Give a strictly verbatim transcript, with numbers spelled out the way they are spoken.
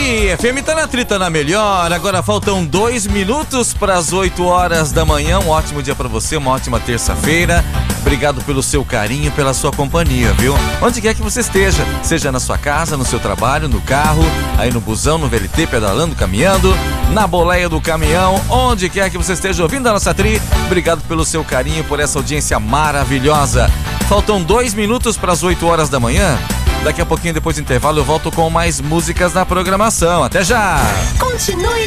Tri, F M tá na Tri, tá na melhor. Agora faltam dois minutos para as oito horas da manhã. Um ótimo dia para você, uma ótima terça-feira. Obrigado pelo seu carinho, pela sua companhia, viu? Onde quer que você esteja, seja na sua casa, no seu trabalho, no carro, aí no busão, no V L T, pedalando, caminhando, na boleia do caminhão, onde quer que você esteja ouvindo a nossa Tri. Obrigado pelo seu carinho, por essa audiência maravilhosa. Faltam dois minutos para as oito horas da manhã. Daqui a pouquinho, depois do intervalo, eu volto com mais músicas na programação. Até já! Continue